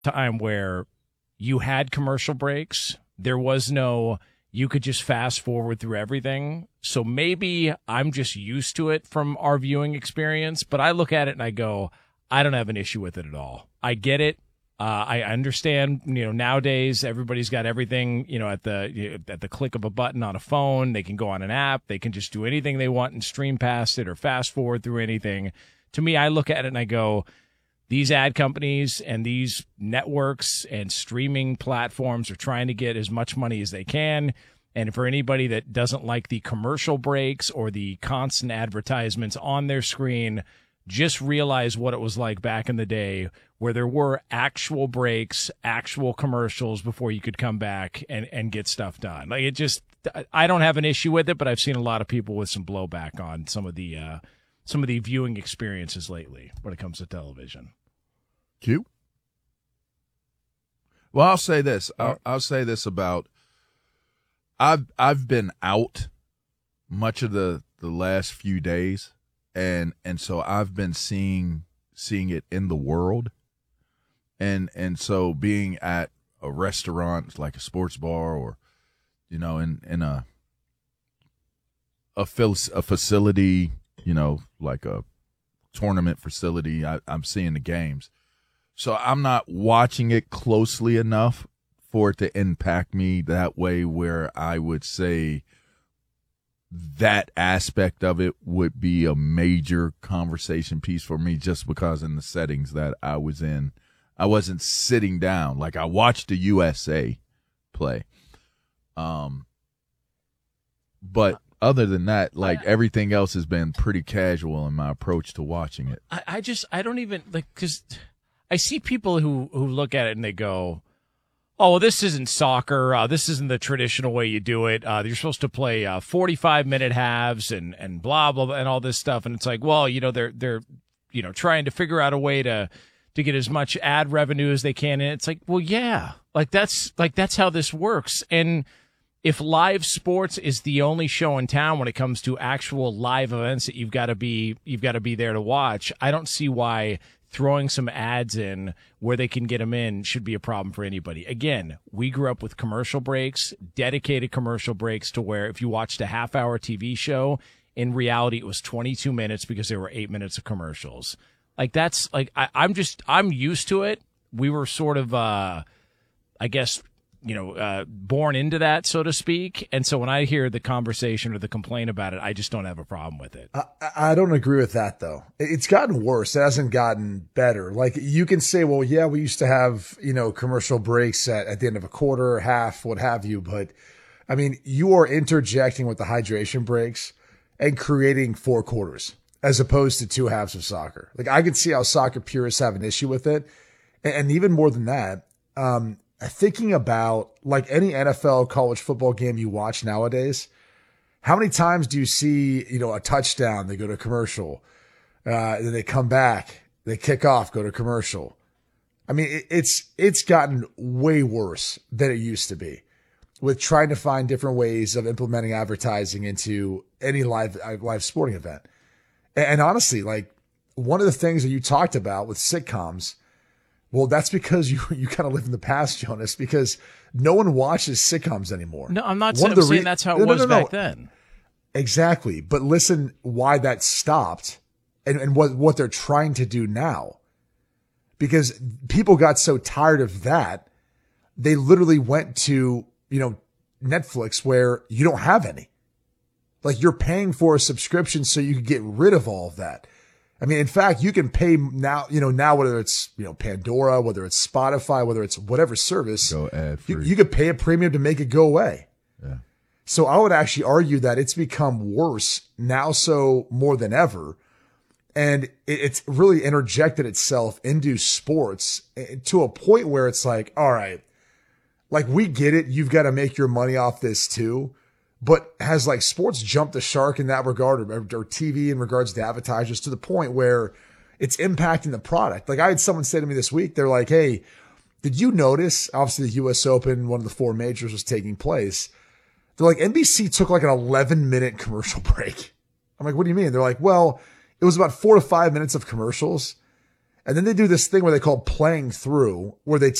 time where you had commercial breaks. There was no, you could just fast forward through everything. So maybe I'm just used to it from our viewing experience, but I look at it and I go, I don't have an issue with it at all. I get it. I understand, nowadays everybody's got everything, at the click of a button on a phone. They can go on an app. They can just do anything they want and stream past it or fast forward through anything. To me, I look at it and I go, these ad companies and these networks and streaming platforms are trying to get as much money as they can. And for anybody that doesn't like the commercial breaks or the constant advertisements on their screen, just realize what it was like back in the day where there were actual breaks, actual commercials before you could come back and get stuff done. Like I don't have an issue with it, but I've seen a lot of people with some blowback on some of the viewing experiences lately when it comes to television. Q? Well, I'll say this. I'll say this about I've been out much of the last few days, and so I've been seeing it in the world, and so being at a restaurant like a sports bar or in a facility, like a tournament facility, I'm seeing the games. So I'm not watching it closely enough for it to impact me that way where I would say that aspect of it would be a major conversation piece for me, just because in the settings that I was in, I wasn't sitting down. Like, I watched the USA play. But other than that, everything else has been pretty casual in my approach to watching it. I don't even because I see people who look at it and they go, oh, well, this isn't soccer. This isn't the traditional way you do it. You're supposed to play 45-minute halves and blah, blah, blah, and all this stuff. And it's like, well, they're trying to figure out a way to get as much ad revenue as they can. And it's like, well, yeah, that's how this works. And if live sports is the only show in town when it comes to actual live events that you've got to be there to watch, I don't see why throwing some ads in where they can get them in should be a problem for anybody. Again, we grew up with commercial breaks, dedicated commercial breaks, to where if you watched a half-hour TV show, in reality it was 22 minutes because there were 8 minutes of commercials. I'm used to it. We were sort of, born into that, so to speak. And so when I hear the conversation or the complaint about it, I just don't have a problem with it. I don't agree with that, though. It's gotten worse. It hasn't gotten better. Like, you can say, well, yeah, we used to have, commercial breaks at the end of a quarter, half, what have you. But, I mean, you are interjecting with the hydration breaks and creating 4 quarters as opposed to 2 halves of soccer. Like, I can see how soccer purists have an issue with it. And even more than that, thinking about like any NFL college football game you watch nowadays, how many times do you see, a touchdown, they go to commercial, then they come back, they kick off, go to commercial. I mean, it's gotten way worse than it used to be with trying to find different ways of implementing advertising into any live sporting event. And honestly, like, one of the things that you talked about with sitcoms, well, that's because you kind of live in the past, Jonas, because no one watches sitcoms anymore. No, I'm not saying that's how it was back then. Exactly. But listen why that stopped and what they're trying to do now. Because people got so tired of that, they literally went to, Netflix, where you don't have any. Like, you're paying for a subscription so you can get rid of all of that. I mean, in fact, you can pay now, whether it's, Pandora, whether it's Spotify, whether it's whatever service, go ad free. You could pay a premium to make it go away. Yeah. So I would actually argue that it's become worse now, so more than ever. And it's really interjected itself into sports to a point where it's like, all right, like, we get it. You've got to make your money off this too. But has like sports jumped the shark in that regard, or TV in regards to advertisers, to the point where it's impacting the product? Like, I had someone say to me this week, they're like, hey, did you notice, obviously the US Open, one of the 4 majors, was taking place. They're like, NBC took like an 11-minute commercial break. I'm like, what do you mean? They're like, well, it was about 4 to 5 minutes of commercials. And then they do this thing where they call playing through, where they